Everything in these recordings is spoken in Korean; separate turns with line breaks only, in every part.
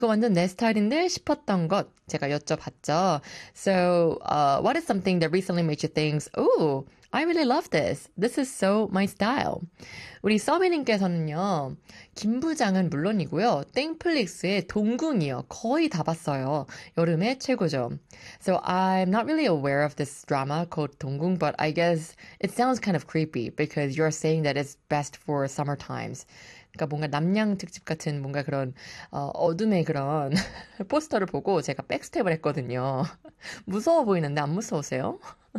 그거 완전 내 스타일인데 싶었던 것 제가 여쭤봤죠. So, what is something that recently made you think, oh, I really love this. This is so my style. 우리 서비님께서는요, 김부장은 물론이고요, 땡플릭스의 동궁이요. 거의 다 봤어요. 여름에 최고죠. So I'm not really aware of this drama called 동궁, but I guess it sounds kind of creepy because you're saying that it's best for summer times. 그러니까 뭔가 남양 특집 같은 뭔가 그런 어둠의 그런 포스터를 보고 제가 백스텝을 했거든요. 무서워 보이는데 안 무서우세요?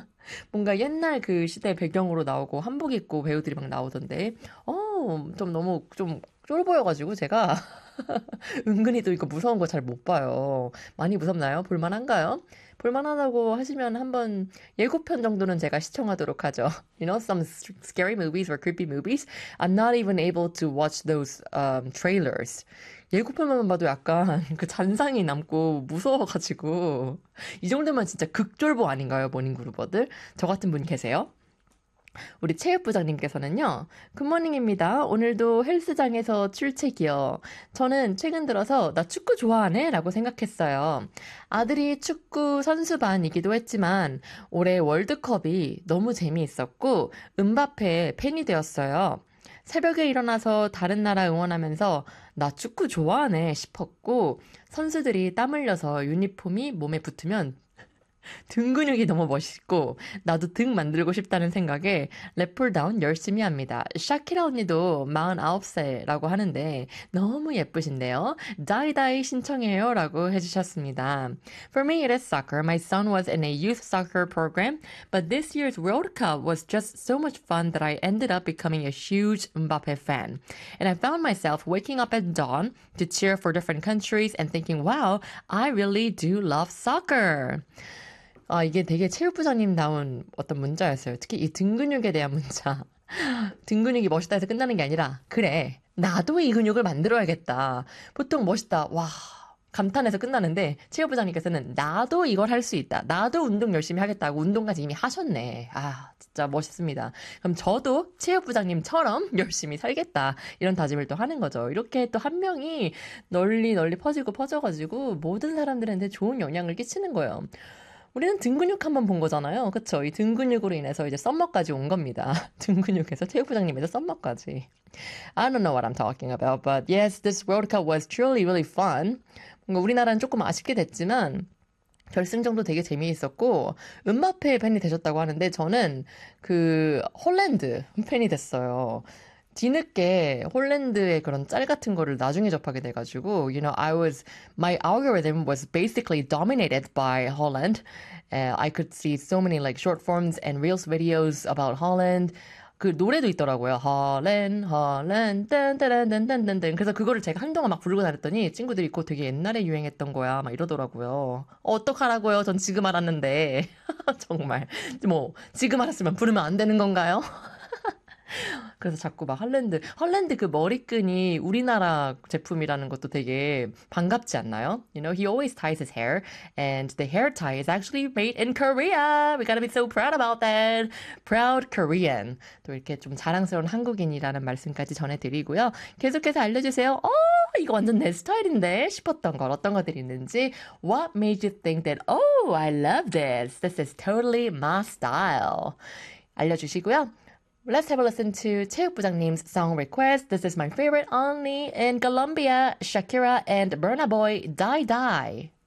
뭔가 옛날 그 시대 배경으로 나오고 한복 입고 배우들이 막 나오던데, 좀 너무 좀 쫄 보여가지고 제가 은근히 또 이거 무서운 거 잘 못 봐요. 많이 무섭나요? 볼만한가요? 볼만하다고 하시면 한번 예고편 정도는 제가 시청하도록 하죠. You know, some scary movies or creepy movies. I'm not even able to watch those trailers. 예고편만 봐도 약간 그 잔상이 남고 무서워가지고 이 정도면 진짜 극졸보 아닌가요, 모닝그루버들? 저 같은 분 계세요? 우리 체육부장님께서는요, 굿모닝입니다. 오늘도 헬스장에서 출첵이요. 저는 최근 들어서 나 축구 좋아하네? 라고 생각했어요. 아들이 축구 선수반이기도 했지만 올해 월드컵이 너무 재미있었고 은바페 팬이 되었어요. 새벽에 일어나서 다른 나라 응원하면서 나 축구 좋아하네 싶었고 선수들이 땀 흘려서 유니폼이 몸에 붙으면 등 근육이 너무 멋있고 나도 등 만들고 싶다는 생각에 랩풀다운 열심히 합니다. 샤키라 언니도 49세라고 하는데 너무 예쁘신데요. 다이다이 신청해요 라고 해주셨습니다. For me it is soccer. My son was in a youth soccer program, but this year's World Cup was just so much fun that I ended up becoming a huge Mbappe fan. And I found myself waking up at dawn to cheer for different countries and thinking, wow, I really do love soccer. 이게 되게 체육부장님다운 어떤 문자였어요. 특히 이 등 근육에 대한 문자. 등 근육이 멋있다 해서 끝나는 게 아니라, 그래, 나도 이 근육을 만들어야겠다. 보통 멋있다, 와, 감탄해서 끝나는데, 체육부장님께서는 나도 이걸 할 수 있다. 나도 운동 열심히 하겠다고 운동까지 이미 하셨네. 진짜 멋있습니다. 그럼 저도 체육부장님처럼 열심히 살겠다. 이런 다짐을 또 하는 거죠. 이렇게 또 한 명이 널리 널리 퍼져가지고 모든 사람들한테 좋은 영향을 끼치는 거예요. 우리는 등 근육 한번 본 거잖아요. 그쵸? 이 등 근육으로 인해서 이제 썸머까지 온 겁니다. 등 근육에서 체육부장님에서 썸머까지. I don't know what I'm talking about, but yes, this World Cup was truly really fun. 뭔가 우리나라는 조금 아쉽게 됐지만, 결승전도 되게 재미있었고, 은바페 팬이 되셨다고 하는데, 저는 홀랜드 팬이 됐어요. 뒤늦게 홀랜드의 그런 짤 같은 거를 나중에 접하게 돼가지고, my algorithm was basically dominated by Holland. I could see so many like short forms and reels videos about Holland. 그 노래도 있더라고요. 헐랜, 딴따란딴딴딴. 그래서 그거를 제가 한동안 막 부르고 다녔더니 친구들이 그거 되게 옛날에 유행했던 거야. 막 이러더라고요. 어떡하라고요? 전 지금 알았는데. 정말. 지금 알았으면 부르면 안 되는 건가요? 그래서 자꾸 막 헐랜드 그 머리끈이 우리나라 제품이라는 것도 되게 반갑지 않나요? You know, he always ties his hair, and the hair tie is actually made in Korea. We gotta be so proud about that. Proud Korean. 또 이렇게 좀 자랑스러운 한국인이라는 말씀까지 전해드리고요. 계속해서 알려주세요. 이거 완전 내 스타일인데 싶었던 걸 어떤 것들이 있는지. What made you think that, oh, I love this. This is totally my style. 알려주시고요. Let's have a listen to 체육부장님's song request. This is my favorite only in Colombia, Shakira and Burna Boy, Die Die.